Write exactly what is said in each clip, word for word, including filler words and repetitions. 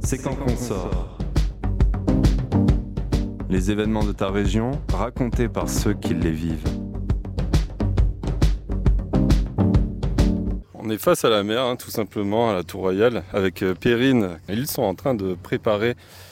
c'est quand qu'on sort. Les événements de ta région racontés par ceux qui les vivent. On est face à la mer, hein, tout simplement, à la Tour Royale, avec euh, Perrine. Ils sont en train de préparer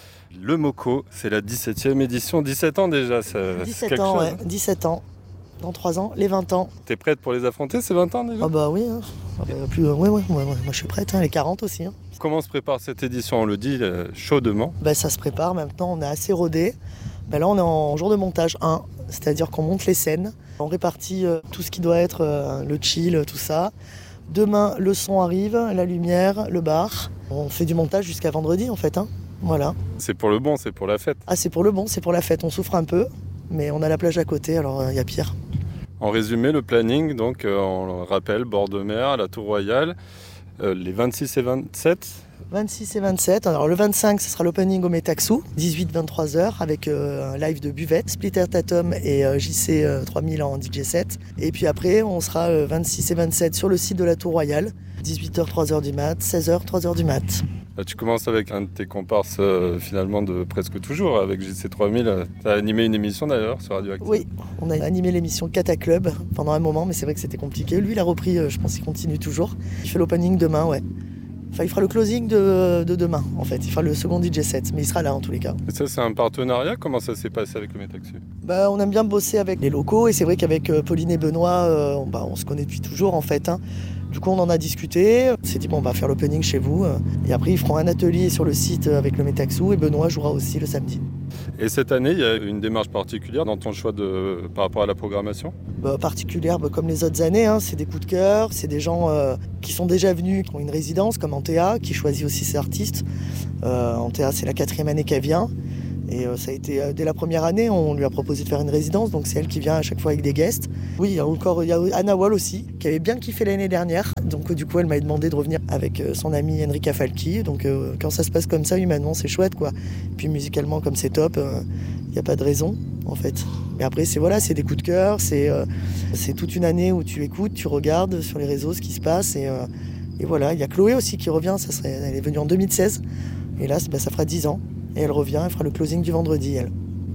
le MOCO. C'est la dix-septième édition, dix-sept ans déjà. Ça, dix-sept ans, ouais, dix-sept ans. Dans trois ans, les vingt ans. T'es prête pour les affronter, ces vingt ans déjà? Ah bah oui, hein. ah bah, plus, euh, ouais, ouais, ouais, ouais, moi je suis prête, hein, les quarante aussi. Hein. Comment se prépare cette édition? On le dit euh, chaudement. Bah, ça se prépare, maintenant on est assez rodé. Bah, là on est en jour de montage un, c'est-à-dire qu'on monte les scènes. On répartit euh, tout ce qui doit être euh, le chill, tout ça. Demain, le son arrive, la lumière, le bar. On fait du montage jusqu'à vendredi en fait. Hein. Voilà. C'est pour le bon, c'est pour la fête. Ah, c'est pour le bon, c'est pour la fête. On souffre un peu, mais on a la plage à côté, alors il euh, y a pire. En résumé, le planning, donc euh, on le rappelle, bord de mer, à la Tour Royale, euh, les vingt-six et vingt-sept. vingt-six et vingt-sept. Alors le vingt-cinq, ce sera l'opening au Metaxou, dix-huit vingt-trois heures, avec euh, un live de Buvette, Splitter Tatum et euh, J C euh, trois mille en D J set. Et puis après, on sera euh, vingt-six et vingt-sept sur le site de la Tour Royale, dix-huit heures, trois heures du mat, seize heures, trois heures du mat. Là, tu commences avec un de tes comparses euh, finalement de presque toujours, avec J C trois mille. Tu as animé une émission d'ailleurs sur Radioactive. Oui, on a animé l'émission Cata Club pendant un moment, mais c'est vrai que c'était compliqué. Lui, il a repris, euh, je pense qu'il continue toujours. Il fait l'opening demain, ouais. Enfin, il fera le closing de, de demain, en fait. Il fera le second D J set, mais il sera là en tous les cas. Et ça, c'est un partenariat? Comment ça s'est passé avec le Metaxu? Bah, on aime bien bosser avec les locaux, et c'est vrai qu'avec euh, Pauline et Benoît, euh, on, bah, on se connaît depuis toujours, en fait. Hein. Du coup, on en a discuté. On s'est dit, bon, on va faire l'opening chez vous. Et après, ils feront un atelier sur le site avec le Metaxu, et Benoît jouera aussi le samedi. Et cette année, il y a une démarche particulière dans ton choix de, par rapport à la programmation? Bah, particulière bah, comme les autres années, hein. C'est des coups de cœur, c'est des gens euh, qui sont déjà venus, qui ont une résidence, comme Antea, qui choisit aussi ses artistes. Euh, Antea, c'est la quatrième année qu'elle vient. Et euh, ça a été, euh, dès la première année, on lui a proposé de faire une résidence, donc c'est elle qui vient à chaque fois avec des guests. Oui, il y a encore il y a Anna Wall aussi, qui avait bien kiffé l'année dernière. Donc euh, du coup, elle m'a demandé de revenir avec euh, son amie Enrica Falchi. Donc euh, quand ça se passe comme ça, humainement, c'est chouette, quoi. Et puis musicalement, comme c'est top, il euh, n'y a pas de raison, en fait. Mais après, c'est, voilà, c'est des coups de cœur, c'est, euh, c'est toute une année où tu écoutes, tu regardes sur les réseaux ce qui se passe. Et, euh, et voilà, il y a Chloé aussi qui revient, ça serait, elle est venue en deux mille seize. Et là, bah, ça fera dix ans. Et elle revient, elle fera le closing du vendredi, elle.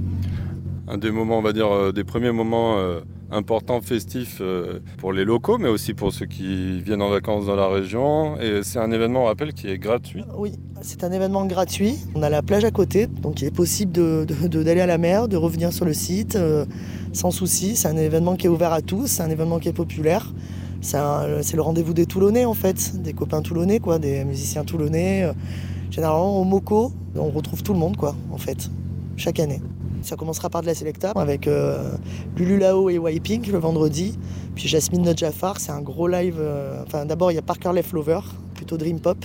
Un des moments, on va dire, euh, des premiers moments euh, importants, festifs euh, pour les locaux, mais aussi pour ceux qui viennent en vacances dans la région. Et c'est un événement, on rappelle, qui est gratuit. Oui, c'est un événement gratuit. On a la plage à côté, donc il est possible de, de, de, d'aller à la mer, de revenir sur le site euh, sans souci. C'est un événement qui est ouvert à tous, c'est un événement qui est populaire. C'est, un, c'est le rendez-vous des Toulonnais, en fait, des copains toulonnais, quoi, des musiciens toulonnais. Euh, Généralement, au MOCO, on retrouve tout le monde, quoi, en fait, chaque année. Ça commencera par de la Selecta, avec euh, Lulu Lao et Wiping le vendredi. Puis Jasmine Nodjafar, c'est un gros live. Euh, enfin, d'abord, il y a Parker Leflover, plutôt Dream Pop.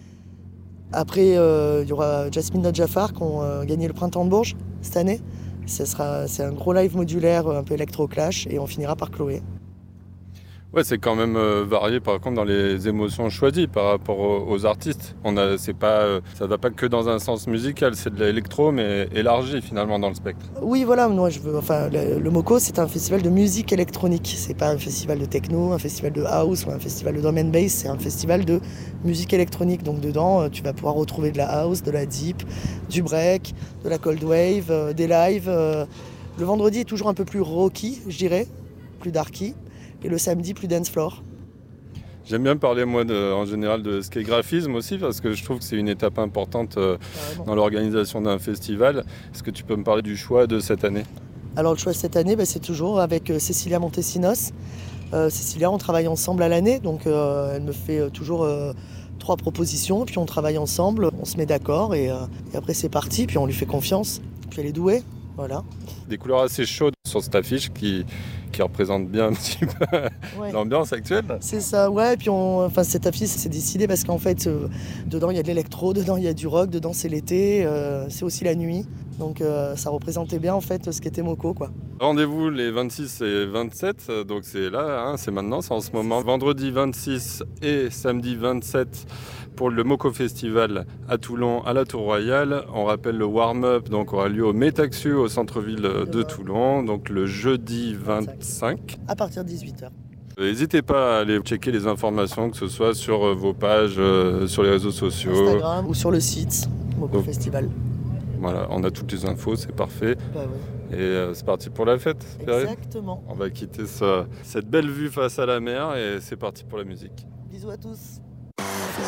Après, euh, il y aura Jasmine Nodjafar qui ont euh, gagné le Printemps de Bourges cette année. Ça sera, c'est un gros live modulaire, un peu électro-clash, et on finira par Chloé. Ouais, c'est quand même euh, varié par contre dans les émotions choisies par rapport aux, aux artistes. On a, c'est pas, euh, ça va pas que dans un sens musical, c'est de l'électro mais élargi finalement dans le spectre. Oui, voilà, moi je veux, enfin le, le MOCO c'est un festival de musique électronique. C'est pas un festival de techno, un festival de house ou un festival de drum and bass. C'est un festival de musique électronique. Donc dedans, tu vas pouvoir retrouver de la house, de la deep, du break, de la cold wave, euh, des lives. Euh. Le vendredi est toujours un peu plus rocky, je dirais, plus darky. Et le samedi, plus dance floor. J'aime bien parler, moi, de, en général, de ce qu'est graphisme aussi, parce que je trouve que c'est une étape importante euh, dans l'organisation d'un festival. Est-ce que tu peux me parler du choix de cette année? Alors, le choix de cette année, bah, c'est toujours avec euh, Cécilia Montesinos. Euh, Cécilia, on travaille ensemble à l'année, donc euh, elle me fait euh, toujours euh, trois propositions, puis on travaille ensemble, on se met d'accord, et, euh, et après c'est parti, puis on lui fait confiance. Puis elle est douée, voilà. Des couleurs assez chaudes sur cette affiche qui... qui représente bien un petit peu ouais. l'ambiance actuelle. C'est ça, ouais. Et puis on, enfin, cette affiche, c'est décidé parce qu'en fait, euh, dedans il y a de l'électro, dedans il y a du rock, dedans c'est l'été, euh, c'est aussi la nuit. Donc euh, ça représentait bien en fait ce qu'était MOCO, quoi. Rendez-vous les vingt-six et vingt-sept, donc c'est là, hein, c'est maintenant, c'est en ce moment. Vendredi vingt-six et samedi vingt-sept pour le MOCO Festival à Toulon, à la Tour Royale. On rappelle le warm-up donc aura lieu au Metaxu, au centre-ville de Toulon, donc le jeudi vingt-cinq. À partir de dix-huit heures. N'hésitez pas à aller checker les informations, que ce soit sur vos pages, euh, sur les réseaux sociaux. Instagram ou sur le site. Moco Donc, Festival. Voilà, on a toutes les infos, c'est parfait. Bah ouais. Et euh, c'est parti pour la fête. Perrine. Exactement. On va quitter ce- cette belle vue face à la mer et c'est parti pour la musique. Bisous à tous.